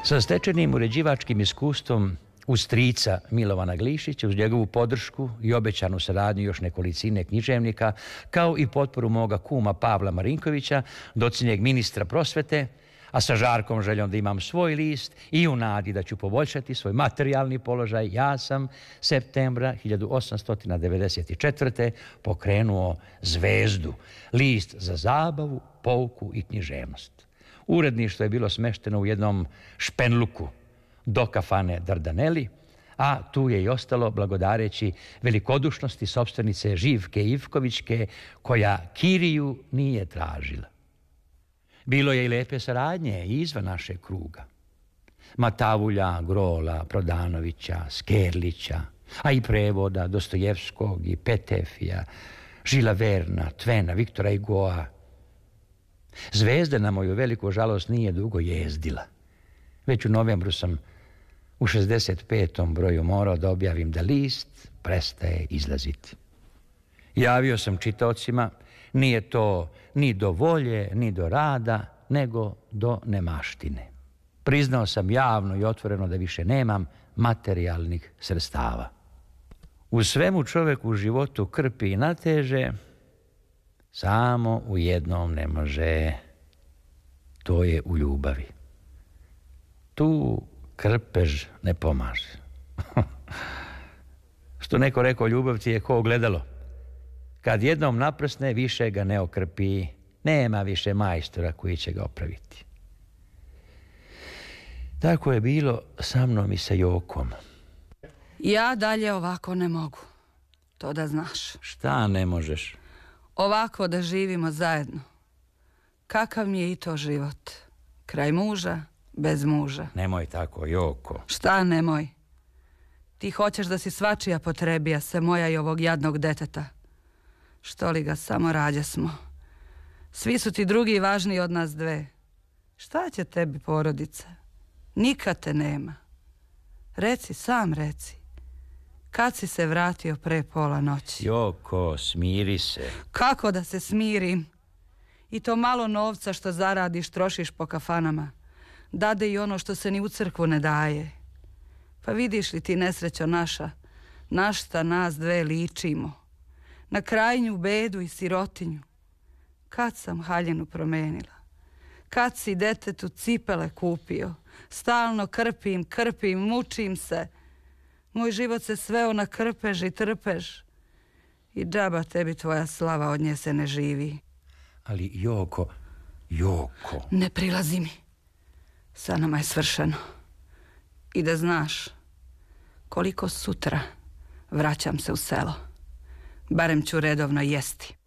Sa stečenim uređivačkim iskustvom uz strica Milovana Glišića, uz njegovu podršku i obećanu saradnju još nekolicine književnika, kao i potporu moga kuma Pavla Marinkovića, docinjeg ministra prosvete, a sa žarkom željom da imam svoj list i u nadi da ću poboljšati svoj materijalni položaj, ja sam septembra 1894. pokrenuo Zvezdu, list za zabavu, pouku i književnost. Uredništvo je bilo smešteno u jednom špenluku do kafane Dardaneli, a tu je i ostalo blagodareći velikodušnosti sopstvenice Živke Ivkovićke, koja kiriju nije tražila. Bilo je i lepe saradnje i izvan našeg kruga. Matavulja, Grola, Prodanovića, Skerlića, a i prevoda Dostojevskog i Petefija, Žila Verna, Tvena, Viktora Igoa. Zvezda, na moju veliku žalost, nije dugo jezdila. Već u novembru sam u 65. broju morao da objavim da list prestaje izlaziti. Javio sam čitaocima, nije to ni do volje, ni do rada, nego do nemaštine. Priznao sam javno i otvoreno da više nemam materijalnih sredstava. U svemu čovjek u životu krpi i nateže, samo u jednom ne može, to je u ljubavi. Tu krpež ne pomaže. Što neko rekao, ljubav ti je ko ogledalo. Kad jednom naprsne, više ga ne okrpi, nema više majstora koji će ga opraviti. Tako je bilo sa mnom i sa Jokom. Ja dalje ovako ne mogu, to da znaš. Šta ne možeš? Ovako da živimo zajedno. Kakav mi je i to život? Kraj muža, bez muža. Nemoj tako, Joko. Šta nemoj? Ti hoćeš da si svačija potrebija, se moja i ovog jadnog deteta. Što li ga samo rađa smo. Svi su ti drugi važniji od nas dve. Šta će tebi porodica? Nikad te nema. Reci, sam reci. Kad si se vratio pre pola noći? Joko, smiri se. Kako da se smirim? I to malo novca što zaradiš trošiš po kafanama. Dade i ono što se ni u crkvu ne daje. Pa vidiš li ti, nesrećo naša, na šta nas dve ličimo? Na krajnju bedu i sirotinju. Kad sam haljinu promenila? Kad si detetu cipele kupio? Stalno krpim, mučim se. Moj život se sveo na krpež i trpež. I džaba tebi tvoja slava, od nje se ne živi. Ali Joko... Ne prilazi mi. Sa nama je svršeno. I da znaš, koliko sutra vraćam se u selo. Barem ću redovno jesti.